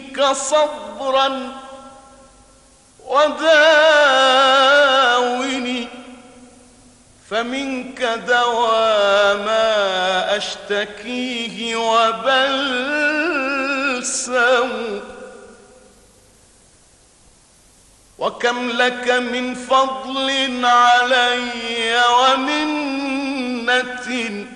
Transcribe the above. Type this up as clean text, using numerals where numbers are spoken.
فيك صبرا وداوني، فمنك دوا ما أشتكيه وبلسم. وكم لك من فضل علي ومنة